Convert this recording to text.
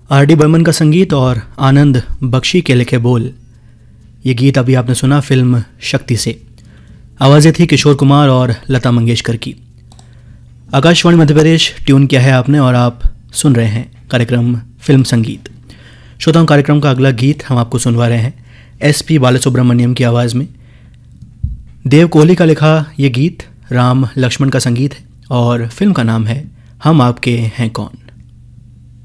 R D Burman का संगीत और आनंद बख्शी के लिखे बोल। ये गीत अभी आपने सुना फिल्म शक्ति से। आवाज़ें थी किशोर कुमार और लता मंगेशकर की। आकाशवाणी मध्य प्रदेश ट्यून किया है आपने और आप सुन रहे हैं कार्यक्रम फिल्म संगीत। श्रोताओं, कार्यक्रम का अगला गीत हम आपको सुनवा रहे हैं SP बालासुब्रमण्यम की आवाज़ में। देव कोहली का लिखा ये गीत राम लक्ष्मण का संगीत है और फिल्म का नाम है हम आपके हैं कौन।